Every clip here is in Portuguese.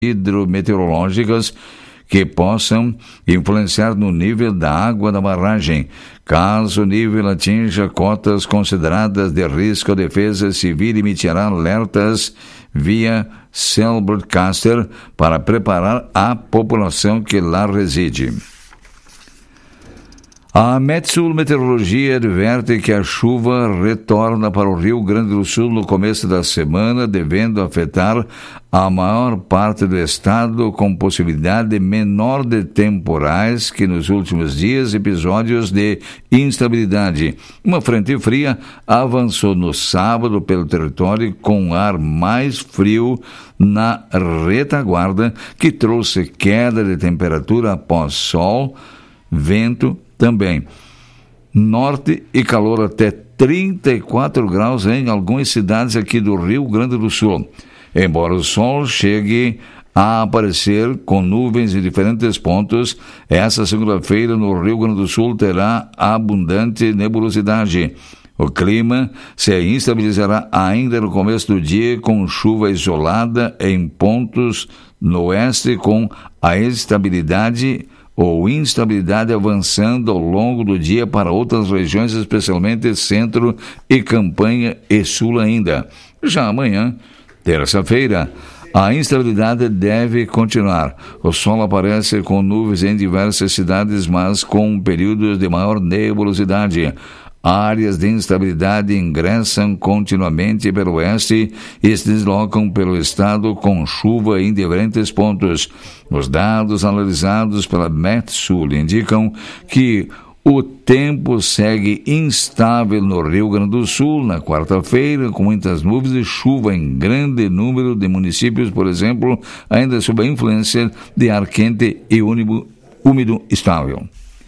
hidrometeorológicas que possam influenciar no nível da água da barragem. Caso o nível atinja cotas consideradas de risco, a Defesa Civil emitirá alertas via Cell Broadcaster para preparar a população que lá reside. A Metsul Meteorologia adverte que a chuva retorna para o Rio Grande do Sul no começo da semana, devendo afetar a maior parte do estado, com possibilidade menor de temporais que nos últimos dias, episódios de instabilidade. Uma frente fria avançou no sábado pelo território com ar mais frio na retaguarda, que trouxe queda de temperatura após sol, vento também. Norte e calor até 34 graus em algumas cidades aqui do Rio Grande do Sul. Embora o sol chegue a aparecer com nuvens em diferentes pontos, essa segunda-feira no Rio Grande do Sul terá abundante nebulosidade. O clima se instabilizará ainda no começo do dia, com chuva isolada em pontos no oeste, com a estabilidade ou instabilidade avançando ao longo do dia para outras regiões, especialmente centro e campanha e sul ainda. Já amanhã, terça-feira, a instabilidade deve continuar. O sol aparece com nuvens em diversas cidades, mas com períodos de maior nebulosidade. Áreas de instabilidade ingressam continuamente pelo oeste e se deslocam pelo estado com chuva em diferentes pontos. Os dados analisados pela Metsul indicam que o tempo segue instável no Rio Grande do Sul na quarta-feira, com muitas nuvens e chuva em grande número de municípios, por exemplo, ainda sob a influência de ar quente e úmido estável.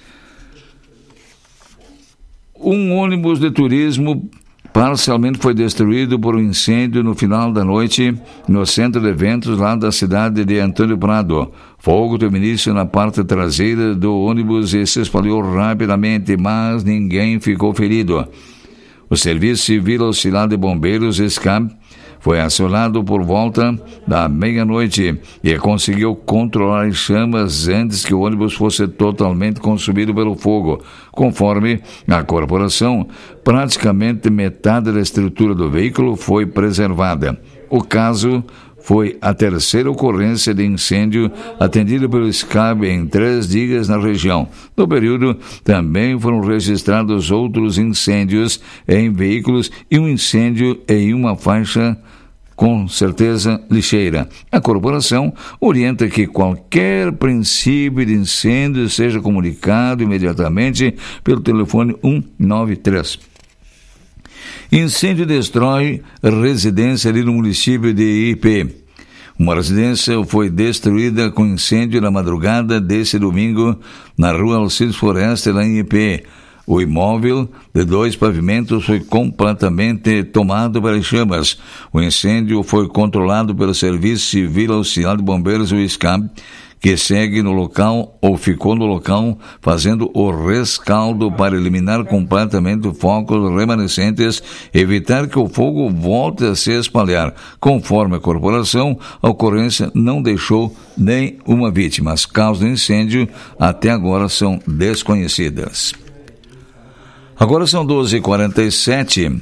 Um ônibus de turismo parcialmente foi destruído por um incêndio no final da noite no centro de eventos lá da cidade de Antônio Prado. Fogo teve início na parte traseira do ônibus e se espalhou rapidamente, mas ninguém ficou ferido. O Serviço Civil Auxiliar de Bombeiros, SCAB, foi acionado por volta da meia-noite e conseguiu controlar as chamas antes que o ônibus fosse totalmente consumido pelo fogo. Conforme a corporação, praticamente metade da estrutura do veículo foi preservada. O caso foi a terceira ocorrência de incêndio atendida pelo SCAB em 3 dias na região. No período, também foram registrados outros incêndios em veículos e um incêndio em uma faixa, com certeza, lixeira. A corporação orienta que qualquer princípio de incêndio seja comunicado imediatamente pelo telefone 193. Incêndio destrói residência ali no município de IP. Uma residência foi destruída com incêndio na madrugada desse domingo na rua Alcides Foreste, lá em IP. O imóvel de 2 pavimentos foi completamente tomado pelas chamas. O incêndio foi controlado pelo Serviço Civil Auxiliar de Bombeiros, o SCAB, que segue no local ou ficou no local fazendo o rescaldo para eliminar completamente os focos remanescentes, evitar que o fogo volte a se espalhar. Conforme a corporação, a ocorrência não deixou nenhuma vítima. As causas do incêndio até agora são desconhecidas. Agora são 12h47.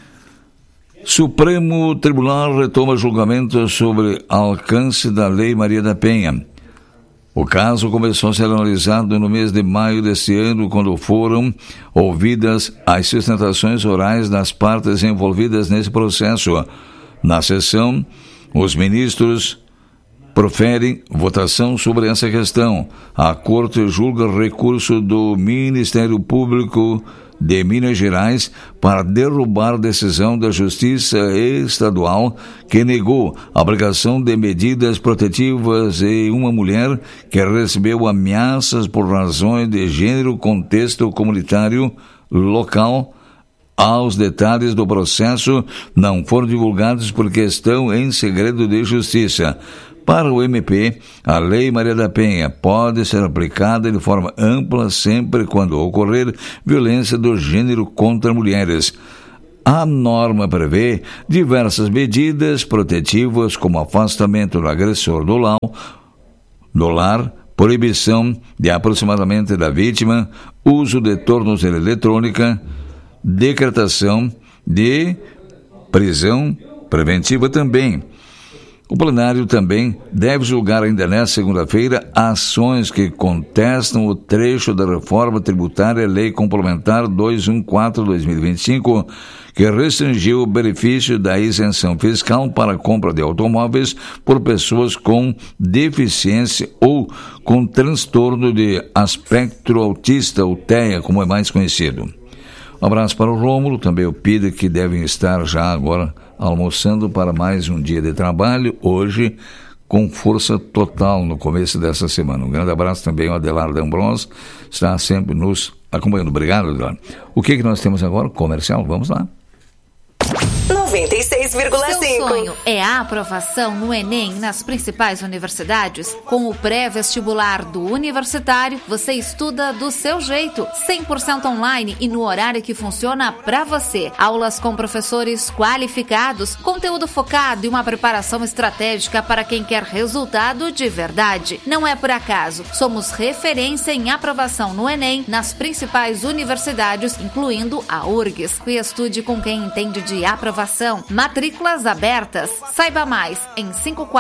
Supremo Tribunal retoma julgamento sobre alcance da Lei Maria da Penha. O caso começou a ser analisado no mês de maio deste ano, quando foram ouvidas as sustentações orais das partes envolvidas nesse processo. Na sessão, os ministros proferem votação sobre essa questão. A Corte julga recurso do Ministério Público de Minas Gerais para derrubar a decisão da Justiça Estadual que negou a aplicação de medidas protetivas em uma mulher que recebeu ameaças por razões de gênero, contexto comunitário local. Os detalhes do processo não foram divulgados porque estão em segredo de justiça. Para o MP, a Lei Maria da Penha pode ser aplicada de forma ampla sempre quando ocorrer violência do gênero contra mulheres. A norma prevê diversas medidas protetivas, como afastamento do agressor do lar, proibição de aproximadamente da vítima, uso de tornozeleira eletrônica, decretação de prisão preventiva também. O plenário também deve julgar ainda nesta segunda-feira ações que contestam o trecho da reforma tributária Lei Complementar 214/2025, que restringiu o benefício da isenção fiscal para a compra de automóveis por pessoas com deficiência ou com transtorno de espectro autista, ou TEA, como é mais conhecido. Um abraço para o Rômulo, também o Pida, que devem estar já agora almoçando para mais um dia de trabalho, hoje com força total no começo dessa semana. Um grande abraço também ao Adelardo Ambrose, está sempre nos acompanhando. Obrigado, Adelardo. O que nós temos agora? Comercial, vamos lá. 96,5. Seu sonho é a aprovação no Enem nas principais universidades? Com o pré-vestibular do Universitário, você estuda do seu jeito, 100% online e no horário que funciona para você. Aulas com professores qualificados, conteúdo focado e uma preparação estratégica para quem quer resultado de verdade. Não é por acaso, somos referência em aprovação no Enem nas principais universidades, incluindo a URGS. E estude com quem entende de aprovação. Matrículas abertas. Saiba mais em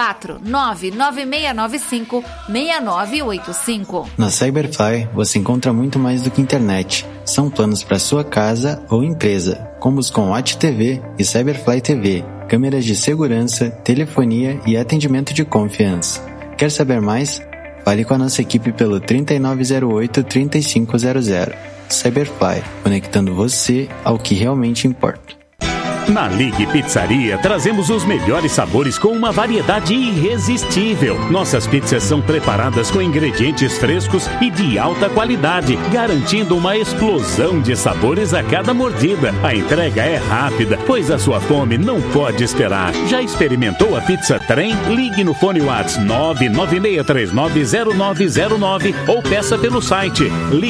54996956985. Na Cyberfly você encontra muito mais do que internet. São planos para sua casa ou empresa, combos com Watch TV e Cyberfly TV, câmeras de segurança, telefonia e atendimento de confiança. Quer saber mais? Fale com a nossa equipe pelo 3908-3500. Cyberfly, conectando você ao que realmente importa. Na Ligue Pizzaria, trazemos os melhores sabores com uma variedade irresistível. Nossas pizzas são preparadas com ingredientes frescos e de alta qualidade, garantindo uma explosão de sabores a cada mordida. A entrega é rápida, pois a sua fome não pode esperar. Já experimentou a pizza trem? Ligue no fone WhatsApp 996390909 ou peça pelo site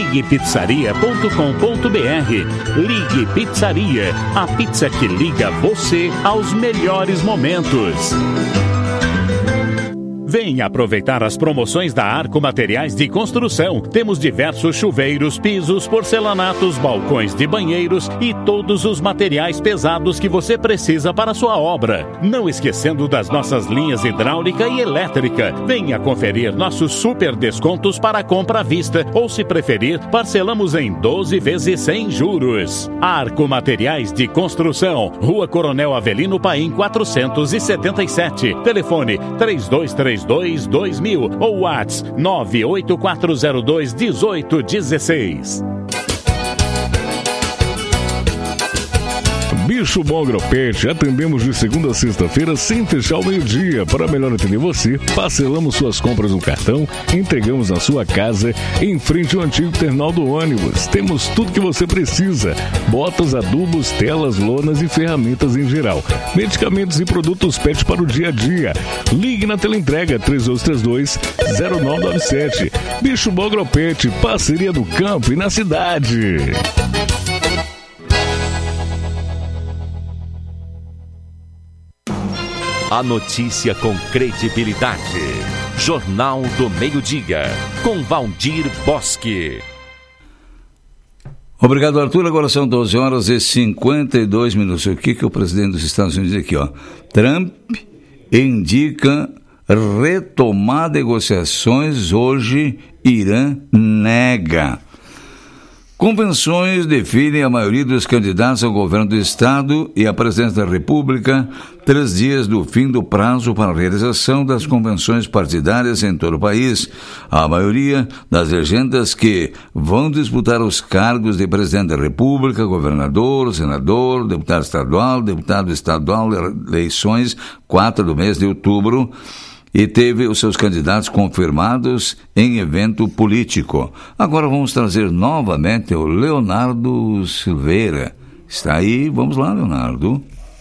liguepizzaria.com.br. Ligue Pizzaria, a pizza que liga você aos melhores momentos. Venha aproveitar as promoções da Arco Materiais de Construção. Temos diversos chuveiros, pisos, porcelanatos, balcões de banheiros e todos os materiais pesados que você precisa para a sua obra. Não esquecendo das nossas linhas hidráulica e elétrica. Venha conferir nossos super descontos para compra à vista ou, se preferir, parcelamos em 12 vezes sem juros. Arco Materiais de Construção, Rua Coronel Avelino Paim 477. Telefone 3232-2000 ou WhatsApp 98402-1816. Bicho Bom Agropet, atendemos de segunda a sexta-feira sem fechar ao meio-dia. Para melhor atender você, parcelamos suas compras no cartão, entregamos na sua casa, em frente ao antigo terminal do ônibus. Temos tudo que você precisa: botas, adubos, telas, lonas e ferramentas em geral, medicamentos e produtos PET para o dia a dia. Ligue na teleentrega 3232-0997. Bicho Bom Agropet, parceria do campo e na cidade. A notícia com credibilidade. Jornal do Meio-Dia, com Valdir Bosque. Obrigado, Arthur. Agora são 12h52. O que o presidente dos Estados Unidos diz aqui, ó? Trump indica retomar negociações hoje, Irã nega. Convenções definem a maioria dos candidatos ao governo do Estado e à presidência da República 3 dias do fim do prazo para a realização das convenções partidárias em todo o país. A maioria das legendas que vão disputar os cargos de presidente da República, governador, senador, deputado estadual, eleições 4 do mês de outubro, e teve os seus candidatos confirmados em evento político. Agora vamos trazer novamente o Leonardo Silveira. Está aí, vamos lá, Leonardo.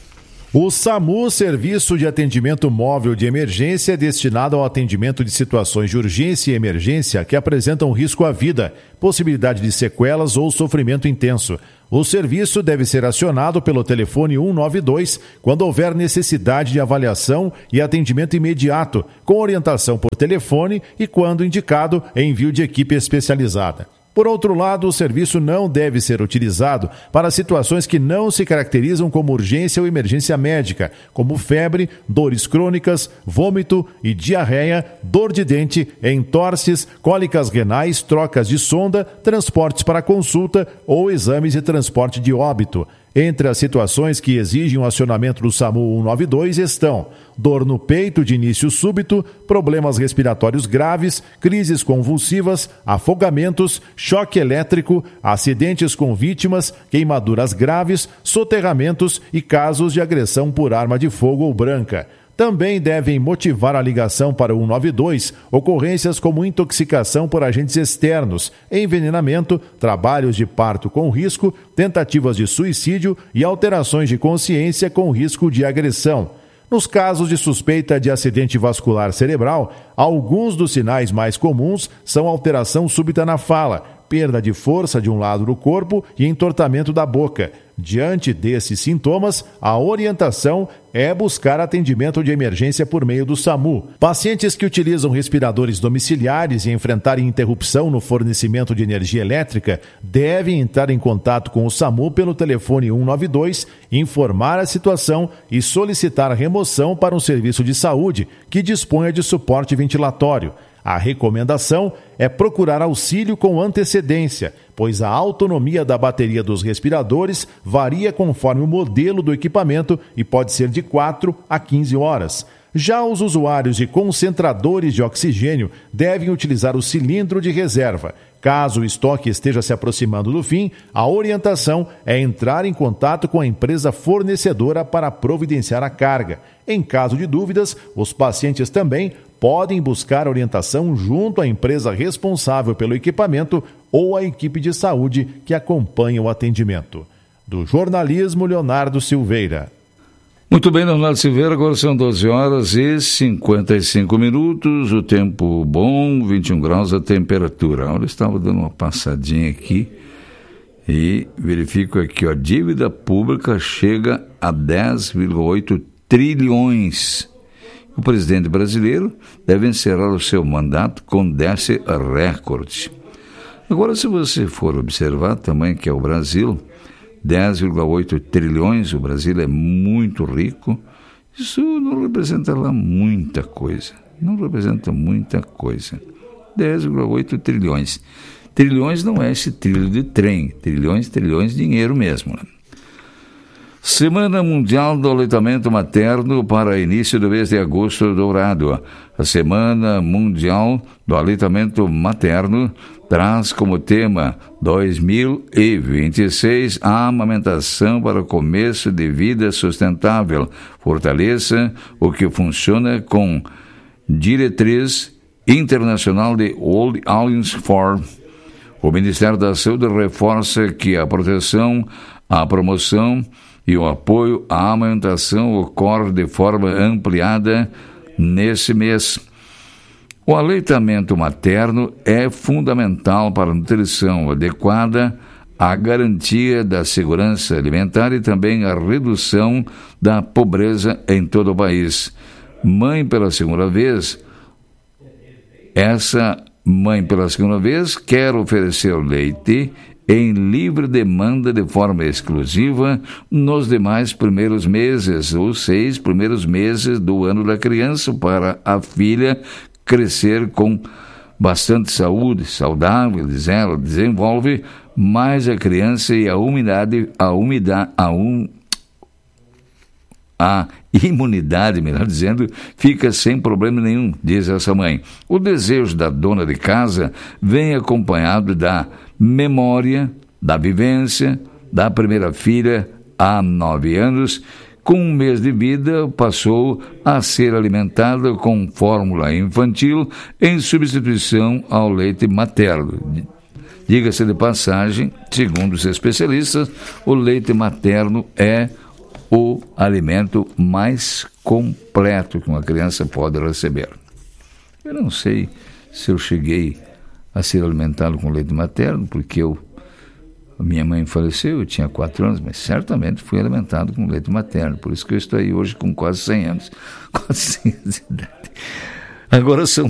O SAMU, Serviço de Atendimento Móvel de Emergência, é destinado ao atendimento de situações de urgência e emergência que apresentam risco à vida, possibilidade de sequelas ou sofrimento intenso. O serviço deve ser acionado pelo telefone 192 quando houver necessidade de avaliação e atendimento imediato, com orientação por telefone e, quando indicado, envio de equipe especializada. Por outro lado, o serviço não deve ser utilizado para situações que não se caracterizam como urgência ou emergência médica, como febre, dores crônicas, vômito e diarreia, dor de dente, entorses, cólicas renais, trocas de sonda, transportes para consulta ou exames de transporte de óbito. Entre as situações que exigem o acionamento do SAMU 192 estão dor no peito de início súbito, problemas respiratórios graves, crises convulsivas, afogamentos, choque elétrico, acidentes com vítimas, queimaduras graves, soterramentos e casos de agressão por arma de fogo ou branca. Também devem motivar a ligação para o 192 ocorrências como intoxicação por agentes externos, envenenamento, trabalhos de parto com risco, tentativas de suicídio e alterações de consciência com risco de agressão. Nos casos de suspeita de acidente vascular cerebral, alguns dos sinais mais comuns são alteração súbita na fala, perda de força de um lado do corpo e entortamento da boca. Diante desses sintomas, a orientação é buscar atendimento de emergência por meio do SAMU. Pacientes que utilizam respiradores domiciliares e enfrentarem interrupção no fornecimento de energia elétrica devem entrar em contato com o SAMU pelo telefone 192, informar a situação e solicitar remoção para um serviço de saúde que disponha de suporte ventilatório. A recomendação é procurar auxílio com antecedência, pois a autonomia da bateria dos respiradores varia conforme o modelo do equipamento e pode ser de 4 a 15 horas. Já os usuários de concentradores de oxigênio devem utilizar o cilindro de reserva. Caso o estoque esteja se aproximando do fim, a orientação é entrar em contato com a empresa fornecedora para providenciar a carga. Em caso de dúvidas, os pacientes também podem buscar orientação junto à empresa responsável pelo equipamento ou à equipe de saúde que acompanha o atendimento. Do jornalismo, Leonardo Silveira. Muito bem, Leonardo Silveira, agora são 12 horas e 55 minutos, o tempo bom, 21 graus a temperatura. Olha, eu estava dando uma passadinha aqui e verifico aqui, a dívida pública chega a 10,8 trilhões. O presidente brasileiro deve encerrar o seu mandato com desse recorde. Agora, se você for observar também que é o Brasil, 10,8 trilhões, o Brasil é muito rico, isso não representa lá muita coisa, não representa muita coisa. 10,8 trilhões. Trilhões não é esse trilho de trem, trilhões, dinheiro mesmo, né? Semana Mundial do Aleitamento Materno para início do mês de agosto dourado. A Semana Mundial do Aleitamento Materno traz como tema 2026 a amamentação para o começo de vida sustentável. Fortaleça o que funciona com diretriz internacional de World Alliance for. O Ministério da Saúde reforça que a proteção, a promoção e o apoio à amamentação ocorre de forma ampliada nesse mês. O aleitamento materno é fundamental para a nutrição adequada, a garantia da segurança alimentar e também a redução da pobreza em todo o país. Mãe pela segunda vez, quer oferecer leite em livre demanda de forma exclusiva nos demais primeiros meses, ou 6 primeiros meses do ano da criança, para a filha crescer com bastante saúde, saudável, ela desenvolve mais a criança e a imunidade, melhor dizendo, fica sem problema nenhum, diz essa mãe. O desejo da dona de casa vem acompanhado da memória, da vivência da primeira filha há 9 anos. Com 1 mês de vida, passou a ser alimentada com fórmula infantil em substituição ao leite materno. Diga-se de passagem, segundo os especialistas, o leite materno é o alimento mais completo que uma criança pode receber. Eu não sei se eu cheguei a ser alimentado com leite materno, porque minha mãe faleceu, eu tinha 4 anos, mas certamente fui alimentado com leite materno, por isso que eu estou aí hoje com quase 100 anos. Quase 100 anos de idade. Agora são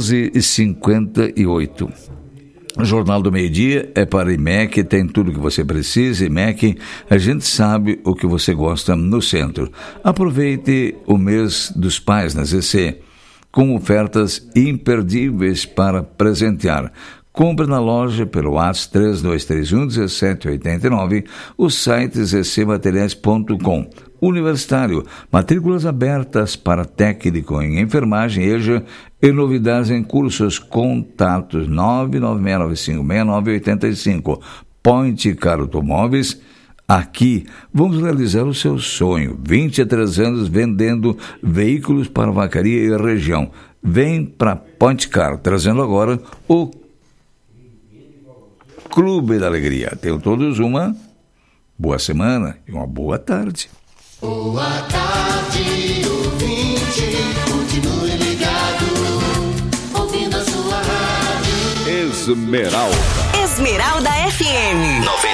12h58. O Jornal do Meio-Dia é para IMEC, tem tudo o que você precisa. IMEC, a gente sabe o que você gosta no centro. Aproveite o mês dos pais na ZC, com ofertas imperdíveis para presentear. Compre na loja pelo WhatsApp 3231-1789, o site zcmateriais.com. Universitário, matrículas abertas para técnico em enfermagem, EJA e novidades em cursos. Contatos 996956985. Point Car Automóveis. Aqui vamos realizar o seu sonho. 23 anos vendendo veículos para Vacaria e região. Vem para Point Car, trazendo agora o Clube da Alegria. Tenham todos uma boa semana e uma boa tarde. Boa tarde, ouvinte, continue ligado, ouvindo a sua rádio. Esmeralda. Esmeralda FM 90,3.